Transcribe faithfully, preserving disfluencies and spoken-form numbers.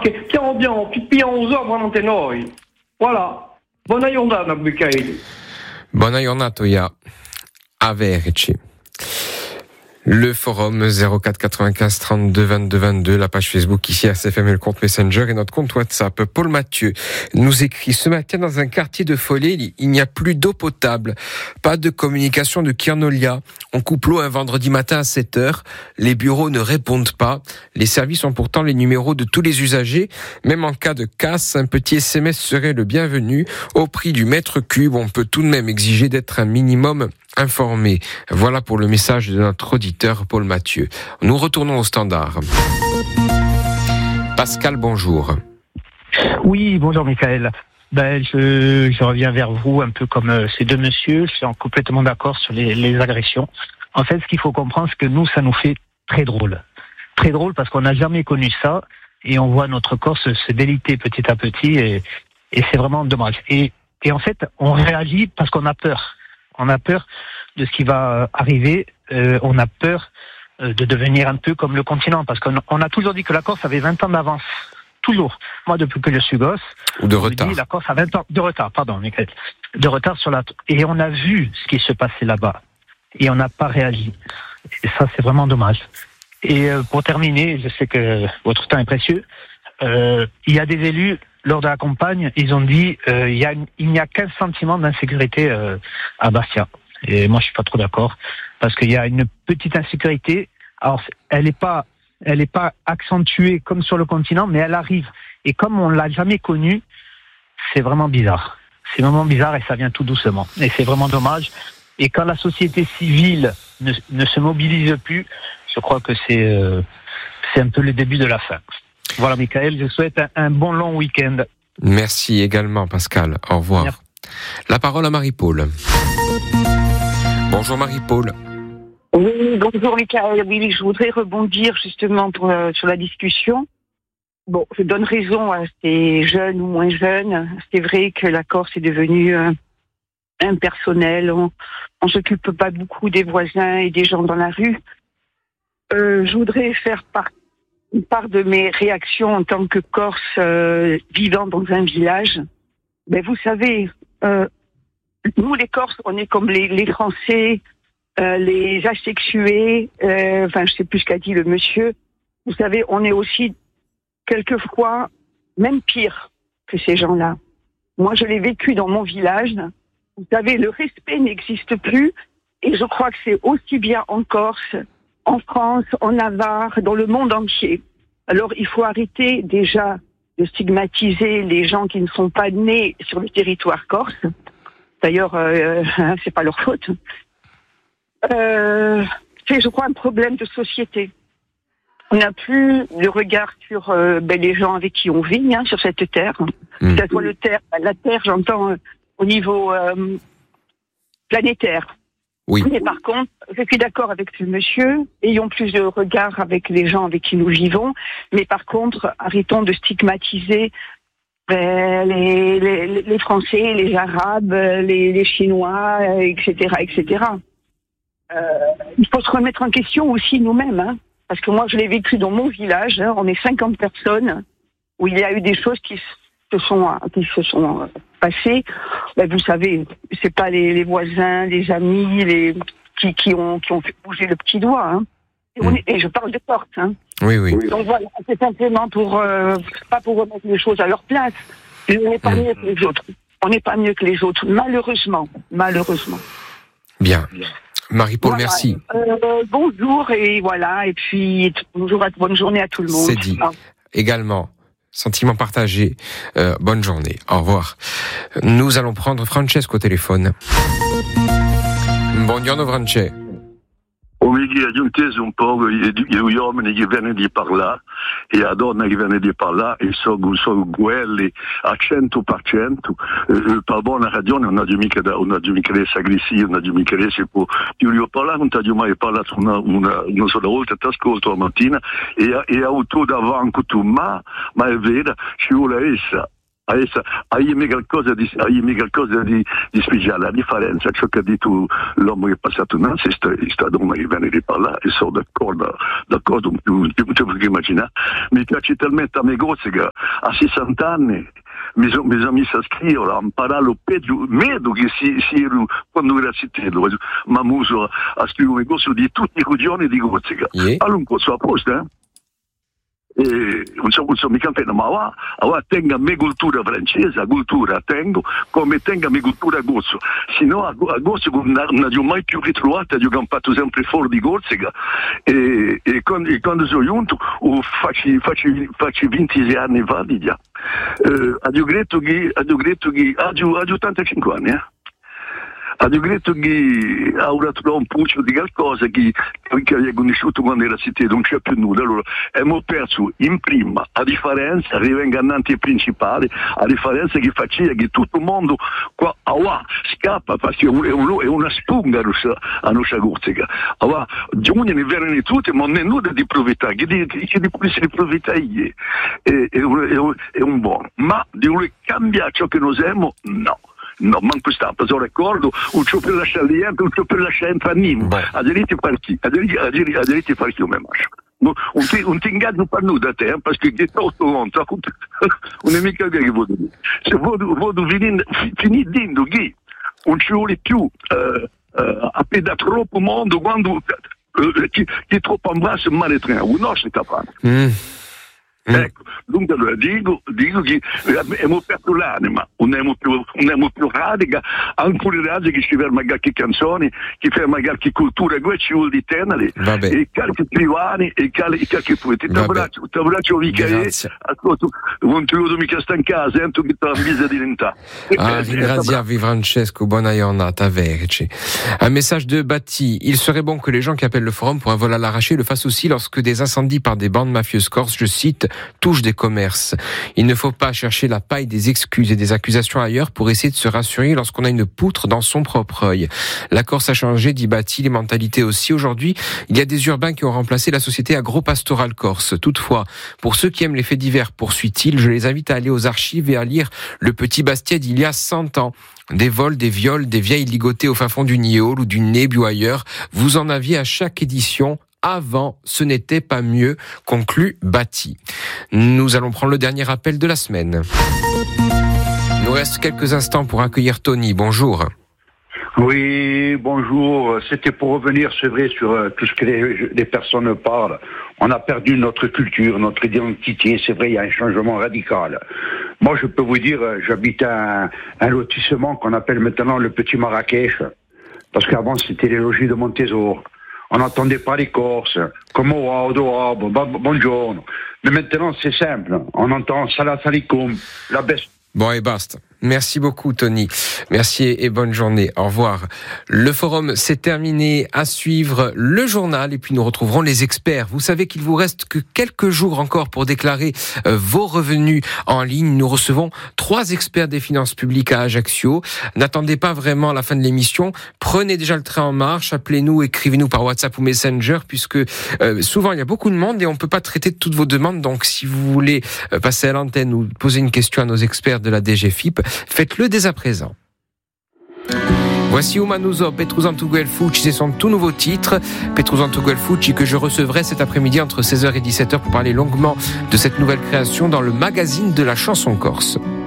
che stiamo abbiamo pippiamo veramente noi. Voilà. Buona giornata, Michele. Buona giornata, ja. Averci. Le forum zéro quatre quatre-vingt-quinze trente-deux vingt-deux vingt-deux, la page Facebook ici à C F M et le compte Messenger et notre compte WhatsApp. Paul Mathieu nous écrit: ce matin dans un quartier de Follet, il n'y a plus d'eau potable, pas de communication de Kirnolia. On coupe l'eau un vendredi matin à sept heures, les bureaux ne répondent pas, les services ont pourtant les numéros de tous les usagers, même en cas de casse, un petit S M S serait le bienvenu. Au prix du mètre cube, on peut tout de même exiger d'être un minimum informé. Voilà pour le message de notre auditeur Paul Mathieu. Nous retournons au standard. Pascal, bonjour. Oui, bonjour Michael. Ben, je, je reviens vers vous un peu comme euh, ces deux messieurs. Je suis complètement d'accord sur les, les agressions. En fait, ce qu'il faut comprendre, c'est que nous, ça nous fait très drôle. Très drôle parce qu'on n'a jamais connu ça et on voit notre corps se, se déliter petit à petit et, et c'est vraiment dommage. Et, et en fait, on réagit parce qu'on a peur. On a peur de ce qui va arriver. Euh, on a peur euh, de devenir un peu comme le continent. Parce qu'on on a toujours dit que la Corse avait vingt ans d'avance. Toujours. Moi, depuis que je suis gosse. Ou de retard. Dit, la Corse a vingt ans de retard, pardon, Michael. De retard sur la... Et on a vu ce qui se passait là-bas. Et on n'a pas réagi. Et ça, c'est vraiment dommage. Et euh, pour terminer, je sais que votre temps est précieux. Euh, il y a des élus... Lors de la campagne, ils ont dit euh, il y a, il n'y a qu'un sentiment d'insécurité euh, à Bastia. Et moi, je suis pas trop d'accord parce qu'il y a une petite insécurité. Alors, elle n'est pas, elle est pas accentuée comme sur le continent, mais elle arrive. Et comme on l'a jamais connue, c'est vraiment bizarre. C'est vraiment bizarre et ça vient tout doucement. Et c'est vraiment dommage. Et quand la société civile ne, ne se mobilise plus, je crois que c'est, euh, c'est un peu le début de la fin. Voilà, Michael, je souhaite un, un bon long week-end. Merci également, Pascal. Au revoir. Merci. La parole à Marie-Paul. Bonjour, Marie-Paul. Oui, bonjour, Michael. Oui, je voudrais rebondir justement pour, euh, sur la discussion. Bon, je donne raison à ces jeunes ou moins jeunes. C'est vrai que la Corse est devenue euh, impersonnelle. On ne s'occupe pas beaucoup des voisins et des gens dans la rue. Euh, je voudrais faire partie Une part de mes réactions en tant que Corse euh, vivant dans un village. Ben vous savez, euh, nous les Corses, on est comme les, les Français, euh, les asexués. Euh, enfin, je sais plus ce qu'a dit le monsieur. Vous savez, on est aussi quelquefois même pire que ces gens-là. Moi, je l'ai vécu dans mon village. Vous savez, le respect n'existe plus, et je crois que c'est aussi bien en Corse, en France, en Navarre, dans le monde entier. Alors, il faut arrêter déjà de stigmatiser les gens qui ne sont pas nés sur le territoire corse. D'ailleurs, euh, c'est pas leur faute. Euh, c'est, je crois, un problème de société. On n'a plus de regard sur euh, ben, les gens avec qui on vit, hein, sur cette terre. Mmh. Que ce soit le terre, la terre, j'entends euh, au niveau euh, planétaire. Oui. Mais par contre, je suis d'accord avec ce monsieur, ayons plus de regard avec les gens avec qui nous vivons, mais par contre, arrêtons de stigmatiser euh, les, les, les Français, les Arabes, les, les Chinois, et cetera, et cetera. Euh, il faut se remettre en question aussi nous-mêmes, hein, parce que moi, je l'ai vécu dans mon village, hein, on est cinquante personnes, où il y a eu des choses qui se sont, qui se sont passées. Ben, vous savez, c'est pas les, les voisins, les amis, les qui, qui ont qui ont fait bouger le petit doigt. Hein. Et, on est, et je parle de porte. Hein. Oui, oui. Donc voilà, c'est simplement pour euh, pas pour remettre les choses à leur place. On n'est pas mieux que les autres. On n'est pas mieux que les autres, malheureusement, malheureusement. Bien. Marie-Paul, voilà. Merci. Euh, bonjour et voilà, et puis bonjour, bonne journée à tout le monde. C'est dit. Ah. Également. Sentiment partagé. Euh, bonne journée. Au revoir. Nous allons prendre Francesco au téléphone. Buongiorno Francesco. Omighi aggiuntesi un po' gli uomini che vengono di parlare e la donna che viene di parlare e sono, sono quelli a cento per cento. Eh, per buona ragione non ho mica da una mica di sagristia, non ho mica di si può. Io gli ho parlato, non ho mai parlato una, una, una sola volta, ti ascolto la mattina e, e ho avuto davanti tu, ma, ma è vero, ci vuole essere hai qualcosa di, hai qualcosa di, di speciale, a differenza di ciò che ha detto l'uomo che è passato innanzi, questa donna che viene di parlare, e sono d'accordo, d'accordo, non posso immaginare, mi piace talmente a me gozze che a sessanta anni mi sono son messo a scrivere, a imparare lo peggio, meglio che si, si ero quando ero a Citello, ma mi uso a scrivere un corso di tutti i coglioni di Gozzica. Yeah. Allora un corso apposta, eh? E non so, non so mica appena, ma va, va tenga me cultura francese, a cultura tengo, come tenga me cultura gozzo. Se no, a gozzo non ho mai più ritrovata, io ho fatto sempre fuori di Gozzica. E, e, quando, e quando sono giunto, faccio, faccio, faccio ventisei anni valida. Eh, ho detto che, ho detto che, ho ottantacinque anni, eh. Ho detto che ha trovato un puzzo di qualcosa che, che avevo conosciuto quando era a Citello, non c'è più nulla. Allora, abbiamo perso in prima, a differenza, arriva ingannante principale, a differenza che faceva che tutto il mondo qua, ah, scappa, perché è una sponga a nostra Gozzica. Ah, giugno ne vengono tutti, ma non è nulla di proprietà, che di, che di pulizia di proprietà è, è, è, un, è un buono. Ma di voler cambiare ciò che noi siamo, no. No, manco stampa, sono d'accordo, non c'ho per lasciare niente, non c'ho per lasciare entrare niente. A diritti far chi? A diritti far chi come mascio. Non ti ingaggio per nulla a te, perché che tutto conto, non è mica che vuoi dire. Se vuoi finire dicendo che non ci vuole più a pedare troppo mondo quando chi è troppo ambraccia male treno, non si capace. Mm. Ecco, dunque allora dico, dico che abbiamo perso l'anima, non abbiamo più, non abbiamo più radica, ancora radica che ci ferma qualche canzone, che ferma qualche cultura, che ci vuol di tenere, e qualche privani, e qualche poeti. Ti abbraccio, ti abbraccio Michele, ascolta, non ti vedo mica sta in casa, sento che ti ho avviso di diventare. Ah, ringraziavi Francesco, buona giornata, averci. Un message de Bati, il serait bon que les gens qui appellent le forum pour un vol à l'arraché le fassent aussi lorsque des incendies par des bandes mafieuses corses, je cite, touche des commerces. Il ne faut pas chercher la paille des excuses et des accusations ailleurs pour essayer de se rassurer lorsqu'on a une poutre dans son propre œil. La Corse a changé, dit Bati, les mentalités aussi. Aujourd'hui, il y a des urbains qui ont remplacé la société agro-pastorale corse. Toutefois, pour ceux qui aiment les faits divers, poursuit-il, je les invite à aller aux archives et à lire le Petit Bastia d'il y a cent ans. Des vols, des viols, des vieilles ligotées au fin fond du Niol ou du Neb ou ailleurs. Vous en aviez à chaque édition. Avant, ce n'était pas mieux, conclut Bati. Nous allons prendre le dernier appel de la semaine. Il nous reste quelques instants pour accueillir Tony. Bonjour. Oui, bonjour. C'était pour revenir, c'est vrai, sur euh, tout ce que les, les personnes parlent. On a perdu notre culture, notre identité. C'est vrai, il y a un changement radical. Moi, je peux vous dire, j'habite un, un lotissement qu'on appelle maintenant le Petit Marrakech. Parce qu'avant, c'était les logis de Montésor. On n'entendait pas les Corses, comme wow, wow, bonjour. Mais maintenant, c'est simple. On entend salam alaikum, la baisse. Bon, et basta. Merci beaucoup, Tony. Merci et bonne journée. Au revoir. Le forum s'est terminé. À suivre le journal et puis nous retrouverons les experts. Vous savez qu'il vous reste que quelques jours encore pour déclarer euh, vos revenus en ligne. Nous recevons trois experts des finances publiques à Ajaccio. N'attendez pas vraiment la fin de l'émission. Prenez déjà le train en marche. Appelez-nous, écrivez-nous par WhatsApp ou Messenger puisque euh, souvent il y a beaucoup de monde et on peut pas traiter toutes vos demandes. Donc si vous voulez euh, passer à l'antenne ou poser une question à nos experts de la D G F I P, faites-le dès à présent. Voici Umanuzo, Petruzantugu El Fucci, c'est son tout nouveau titre, Petruzantugu El Fucci, que je recevrai cet après-midi entre seize heures et dix-sept heures pour parler longuement de cette nouvelle création dans le magazine de la chanson corse.